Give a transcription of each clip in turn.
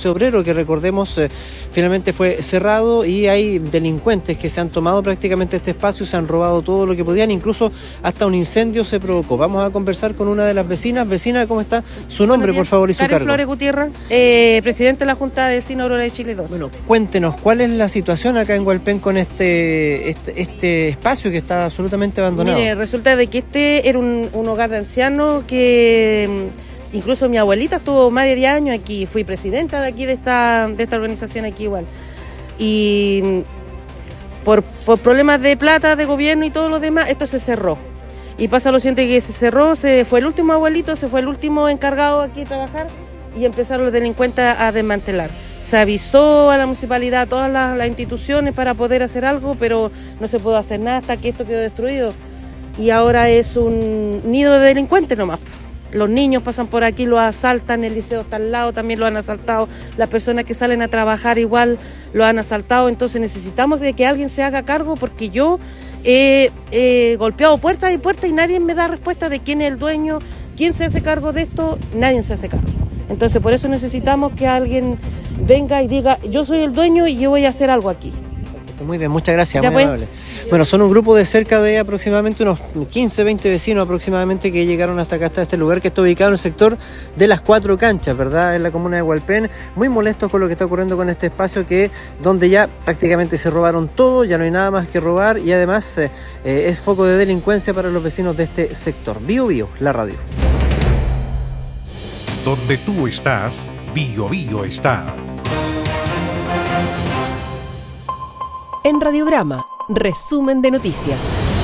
Museo Obrero, que recordemos finalmente fue cerrado, y hay delincuentes que se han tomado prácticamente este espacio, se han robado todo lo que podían, incluso hasta un incendio se provocó. Vamos a conversar con una de las vecinas. Vecina, ¿cómo está? Su nombre, por favor, y su cargo. Flores Gutiérrez, presidente de la Junta de Vecinos Aurora de Chile 2. Bueno, cuéntenos, ¿cuál es la situación acá en Hualpén con este espacio que está absolutamente abandonado? Mire, resulta de que este era un hogar de ancianos que incluso mi abuelita estuvo más de 10 años aquí, fui presidenta de aquí de esta organización aquí igual. Y por problemas de plata, de gobierno y todo lo demás, esto se cerró. Y pasa lo siguiente, que se cerró, se fue el último abuelito, se fue el último encargado aquí de trabajar y empezaron los delincuentes a desmantelar. Se avisó a la municipalidad, a todas las instituciones para poder hacer algo, pero no se pudo hacer nada hasta que esto quedó destruido. Y ahora es un nido de delincuentes nomás. Los niños pasan por aquí, los asaltan, el liceo está al lado, también lo han asaltado. Las personas que salen a trabajar igual lo han asaltado. Entonces necesitamos de que alguien se haga cargo, porque yo he golpeado puertas y puertas y nadie me da respuesta de quién es el dueño, quién se hace cargo de esto, nadie se hace cargo. Entonces por eso necesitamos que alguien venga y diga, yo soy el dueño y yo voy a hacer algo aquí. Muy bien, muchas gracias, muy amable. Bueno, son un grupo de cerca de aproximadamente unos 15, 20 vecinos aproximadamente que llegaron hasta acá, hasta este lugar que está ubicado en el sector de las 4 canchas, ¿verdad? En la comuna de Hualpén, muy molestos con lo que está ocurriendo con este espacio, donde ya prácticamente se robaron todo, ya no hay nada más que robar, y además es foco de delincuencia para los vecinos de este sector. Bio Bio, la radio. Donde tú estás, Bio Bio está. En Radiograma, resumen de noticias.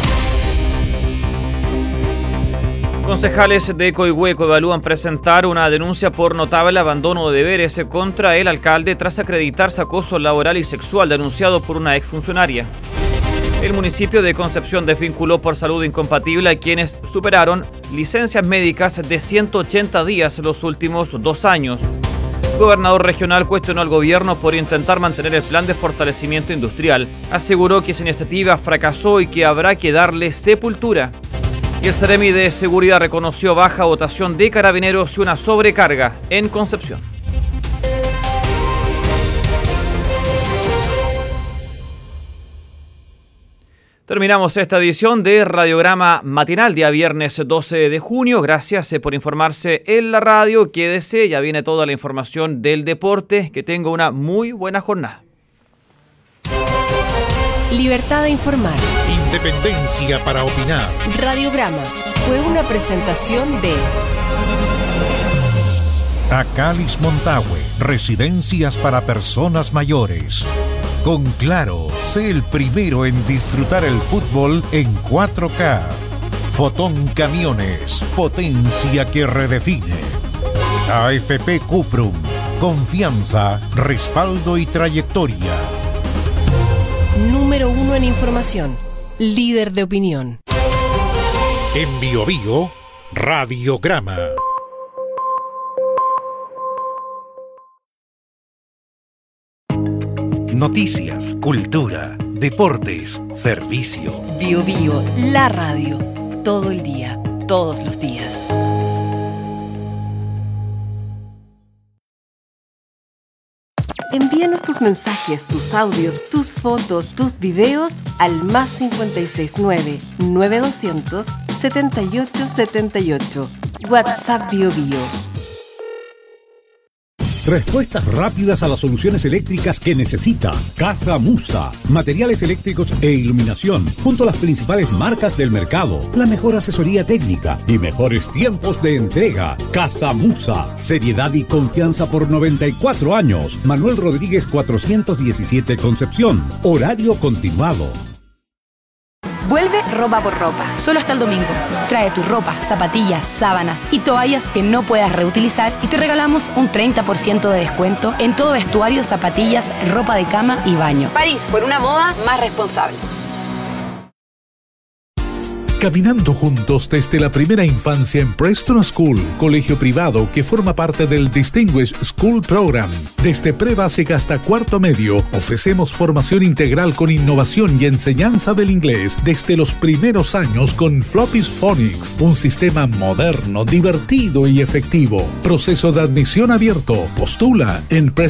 Concejales de Coihueco evalúan presentar una denuncia por notable abandono de deberes contra el alcalde tras acreditarse acoso laboral y sexual denunciado por una exfuncionaria. El municipio de Concepción desvinculó por salud incompatible a quienes superaron licencias médicas de 180 días los últimos 2 años. El gobernador regional cuestionó al gobierno por intentar mantener el plan de fortalecimiento industrial. Aseguró que esa iniciativa fracasó y que habrá que darle sepultura. Y el Seremi de Seguridad reconoció baja dotación de carabineros y una sobrecarga en Concepción. Terminamos esta edición de Radiograma Matinal, día viernes 12 de junio. Gracias por informarse en la radio. Quédese, ya viene toda la información del deporte. Que tenga una muy buena jornada. Libertad de informar. Independencia para opinar. Radiograma fue una presentación de Acalis Montagüe, residencias para personas mayores. Con Claro, sé el primero en disfrutar el fútbol en 4K. Fotón Camiones, potencia que redefine. AFP Cuprum, confianza, respaldo y trayectoria. Número 1 en información, líder de opinión. En Bio Bio, Radiograma. Noticias, cultura, deportes, servicio. Bio Bio, la radio. Todo el día, todos los días. Envíanos tus mensajes, tus audios, tus fotos, tus videos al +569-9200-7878. WhatsApp Bio Bio. Respuestas rápidas a las soluciones eléctricas que necesita. Casa Musa. Materiales eléctricos e iluminación, junto a las principales marcas del mercado. La mejor asesoría técnica y mejores tiempos de entrega. Casa Musa. Seriedad y confianza por 94 años. Manuel Rodríguez 417 Concepción. Horario continuado. Vuelve Ropa por Ropa, solo hasta el domingo. Trae tu ropa, zapatillas, sábanas y toallas que no puedas reutilizar y te regalamos un 30% de descuento en todo vestuario, zapatillas, ropa de cama y baño. París, por una moda más responsable. Caminando juntos desde la primera infancia en Preston School, colegio privado que forma parte del Distinguished School Program. Desde pre-básica hasta cuarto medio, ofrecemos formación integral con innovación y enseñanza del inglés desde los primeros años con Floppy's Phonics, un sistema moderno, divertido y efectivo. Proceso de admisión abierto. Postula en